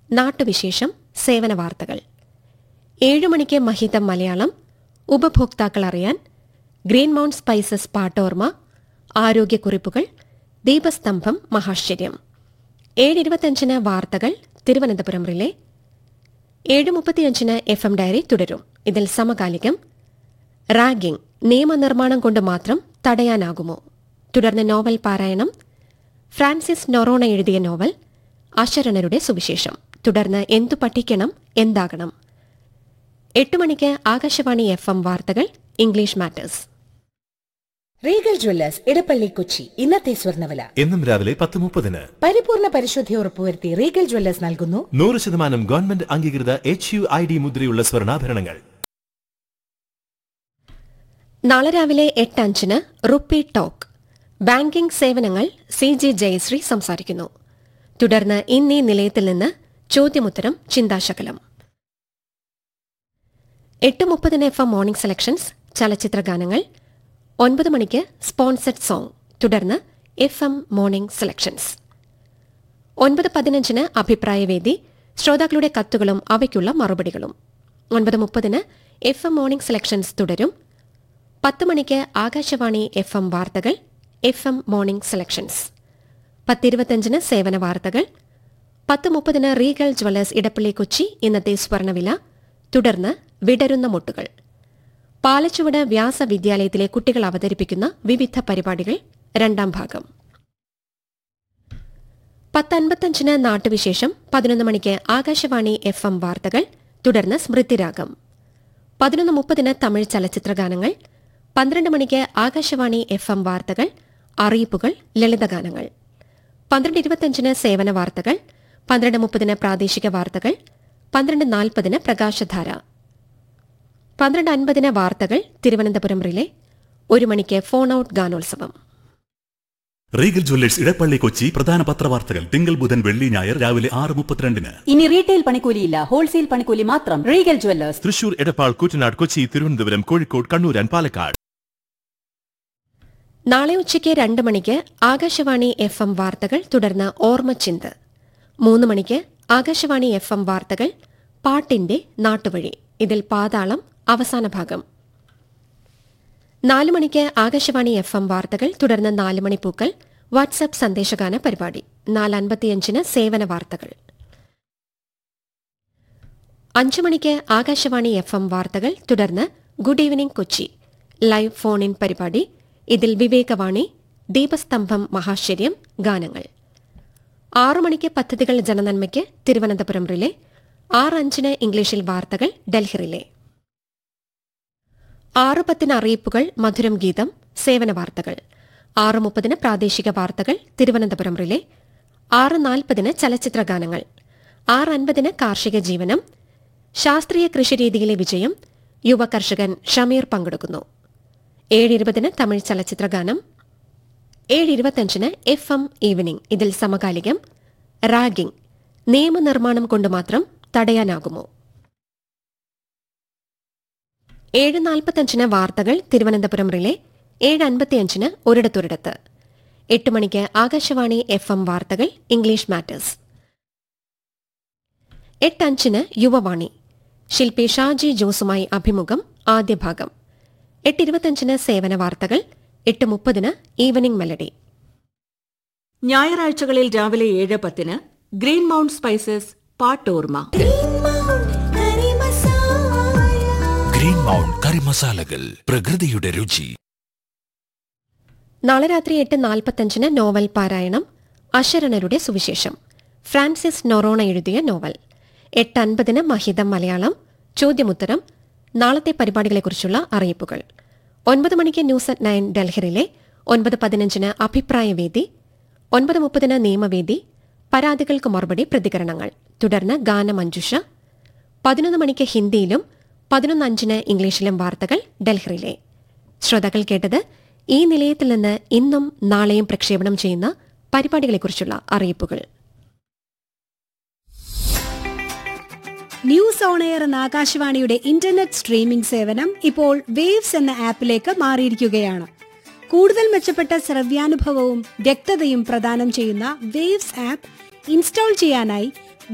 നാട്ടുവിശേഷം, സേവന വാർത്തകൾ. 7 മണിക്ക് മഹിതം മലയാളം, ഉപഭോക്താക്കൾ അറിയാൻ, ഗ്രീൻ മൗണ്ട് സ്പൈസസ് പാട്ടോർമ, ആരോഗ്യക്കുറിപ്പുകൾ, ദീപസ്തംഭം മഹാശ്ചര്യം. 7:25 വാർത്തകൾ തിരുവനന്തപുരം റിലേ. 7:35 FM ഡയറി തുടരും. ഇതിൽ സമകാലികം, റാഗിംഗ് നിയമനിർമ്മാണം കൊണ്ട് മാത്രം തടയാനാകുമോ? തുടർന്ന് നോവൽ പാരായണം, ഫ്രാൻസിസ് നൊറോണ എഴുതിയ നോവൽ അശരണരുടെ സുവിശേഷം. തുടർന്ന് എന്തു പഠിക്കണം, എന്താകണം. 8 മണിക്ക് ആകാശവാണി FM വാർത്തകൾ, English matters. Regal Jewellers Edappally Kochi. ഇന്നത്തെ സ്വർണ്ണവില എന്നും രാവിലെ 10:30. പരിപൂർണ പരിശുദ്ധി ഉറപ്പുവരുത്തി റീഗൽ ജ്വല്ലേഴ്സ് നൽകുന്നു 100% ഗവൺമെന്റ് അംഗീകൃത HUID മുദ്രയുള്ള സ്വർണ്ണാഭരണങ്ങൾ. നാളെ രാവിലെ 8:05 റുപ്പി ടോക്ക്. ബാങ്കിംഗ് സേവനങ്ങൾ CG ജയശ്രീ സംസാരിക്കുന്നു. തുടർന്ന് ഇന്നീ നിലയത്തിൽ നിന്ന് ചോദ്യമുത്തരം, ചിന്താശകലം. 8:30 FM മോർണിംഗ് സെലക്ഷൻസ്, ചലച്ചിത്ര ഗാനങ്ങൾ. 9 മണിക്ക് സ്പോൺസർഡ് സോങ്. തുടർന്ന് FM മോർണിംഗ് സെലക്ഷൻസ്. 9:15 അഭിപ്രായവേദി, ശ്രോതാക്കളുടെ കത്തുകളും അവയ്ക്കുള്ള മറുപടികളും. 9:30 FM മോർണിംഗ് സെലക്ഷൻസ് തുടരും. 10 മണിക്ക് ആകാശവാണി FM വാർത്തകൾ, FM മോർണിംഗ് സെലക്ഷൻസ്. 10:25 സേവന വാർത്തകൾ. 10:30 റീഗൽ ജ്വല്ലേഴ്സ് ഇടപ്പള്ളി കൊച്ചി. ഇന്നത്തെ സ്വർണ്ണവില. തുടർന്ന് വിടരുന്ന മുട്ടുകൾ. പാലച്ചുവട് വ്യാസവിദ്യാലയത്തിലെ കുട്ടികൾ അവതരിപ്പിക്കുന്ന വിവിധ പരിപാടികൾ, 2ാം ഭാഗം. 10:55 നാട്ടുവിശേഷം. 11 മണിക്ക് ആകാശവാണി FM വാർത്തകൾ. തുടർന്ന് സ്മൃതിരാഗം. 11:30 തമിഴ് ചലച്ചിത്ര ഗാനങ്ങൾ. 12 മണിക്ക് ആകാശവാണി FM വാർത്തകൾ, അറിയിപ്പുകൾ, ലളിതഗാനങ്ങൾ. 12:25 സേവന വാർത്തകൾ. 12:30 പ്രാദേശിക വാർത്തകൾ. 12:40 പ്രകാശധാര. 12:50 വാർത്തകൾ തിരുവനന്തപുരം റിലേ. 1 മണിക്ക് ഫോൺ ഔട്ട് ഗാനോത്സവം. Regal Jewellers Edappally Kochi. പ്രധാന പത്രവാർത്തകൾ തിങ്കൾ, ബുധൻ, വെള്ളി, ഞായർ രാവിലെ 6:32. ഇനി റീറ്റെയിൽ പണിക്കൂലിയില്ല, ഹോൾസെയിൽ പണിക്കൂലി മാത്രം. Regal Jewellers Thrissur, Edappal, Koottanad, Kochi, Thiruvananthapuram, Kozhikode, Kannur and Palakkad. നാളെ ഉച്ചയ്ക്ക് 2 മണിക്ക് ആകാശവാണി FM വാർത്തകൾ. തുടർന്ന് ഓർമ്മച്ചിന്ത്. 3 മണിക്ക് ആകാശവാണി FM വാർത്തകൾ, പാട്ടിന്റെ നാട്ടുവഴി. ഇതിൽ പാതാളം അവസാന ഭാഗം. 4 മണിക്ക് ആകാശവാണി FM വാർത്തകൾ. തുടർന്ന് 4 മണിപ്പൂക്കൾ, വാട്സ്ആപ്പ് സന്ദേശഗാന പരിപാടി. 4:55 സേവന വാർത്തകൾ. 5 മണിക്ക് ആകാശവാണി FM വാർത്തകൾ. തുടർന്ന് good evening Kochi live phone in പരിപാടി. ഇതിൽ വിവേകവാണി, ദീപസ്തംഭം മഹാശ്ചര്യം, ഗാനങ്ങൾ. 6 മണിക്ക് പദ്ധതികൾ ജനനന്മയ്ക്ക് തിരുവനന്തപുരം റിലേ. 6:05 ഇംഗ്ലീഷിൽ വാർത്തകൾ, ഡൽഹി റിലേ. 6:10 അറിയിപ്പുകൾ, മധുരം ഗീതം, സേവന വാർത്തകൾ. 6:30 പ്രാദേശിക വാർത്തകൾ, തിരുവനന്തപുരം റിലേ. 6:40 ചലച്ചിത്ര ഗാനങ്ങൾ. 6:50 കാർഷിക ജീവനം, ശാസ്ത്രീയ കൃഷിരീതിയിലെ വിജയം, യുവ കർഷകൻ ഷമീർ പങ്കെടുക്കുന്നു. 7:20 തമിഴ് ചലച്ചിത്ര ഗാനം. 7:25 FM ഈവനിംഗ്. ഇതിൽ സമകാലികം, റാഗിംഗ് നിയമനിർമ്മാണം കൊണ്ട് മാത്രം തടയാനാകുമോ? 7:45 വാർത്തകൾ തിരുവനന്തപുരം റിലേ. 7:55 ഒരിടത്തൊരിടത്ത്. 8 മണിക്ക് ആകാശവാണി FM വാർത്തകൾ, ഇംഗ്ലീഷ് മാറ്റേഴ്സ്. 8:05 യുവവാണി, ശില്പി ഷാജി ജോസുമായി അഭിമുഖം, ആദ്യ ഭാഗം. 8:25 സേവന വാർത്തകൾ. 8:30 ഈവനിംഗ് മെലഡി. ഞായറാഴ്ചകളിൽ രാവിലെ 7:10 green mount spices പാട്ടോർമ. Green mount കറി മസാലകൾ, പ്രകൃതിയുടെ രുചി. നാളെ രാത്രി 8:45 നോവൽ പാരായണം, അശരണരുടെ സുവിശേഷം. ഫ്രാൻസിസ് നൊറോണ എഴുതിയ നോവൽ. 8:50 മഹിതം മലയാളം, ചോദ്യമുത്തരം, നാളത്തെ പരിപാടികളെക്കുറിച്ചുള്ള അറിയിപ്പുകൾ. 9 മണിക്ക് ന്യൂസ് അറ്റ് 9 ഡൽഹിയിലെ. 9:15 അഭിപ്രായവേദി. 9:30 നിയമവേദി, പരാതികൾക്ക് മറുപടി, പ്രതികരണങ്ങൾ. തുടർന്ന് ഗാനമഞ്ജുഷ. 11 മണിക്ക് ഹിന്ദിയിലും 11:05 ഇംഗ്ലീഷിലും വാർത്തകൾ, ഡൽഹിയിലെ. ശ്രോതാക്കൾ കേട്ടത് ഈ നിലയത്തിൽ നിന്ന് ഇന്നും നാളെയും പ്രക്ഷേപണം ചെയ്യുന്ന പരിപാടികളെക്കുറിച്ചുള്ള അറിയിപ്പുകൾ. ന്യൂസ് ഓൺ എയർ എന്ന ആകാശവാണിയുടെ ഇന്റർനെറ്റ് സ്ട്രീമിംഗ് സേവനം ഇപ്പോൾ വേവ്സ് എന്ന ആപ്പിലേക്ക് മാറിയിരിക്കുകയാണ്. കൂടുതൽ മെച്ചപ്പെട്ട ശ്രവ്യാനുഭവവും വ്യക്തതയും പ്രദാനം ചെയ്യുന്ന വേവ്സ് ആപ്പ് ഇൻസ്റ്റാൾ ചെയ്യാനായി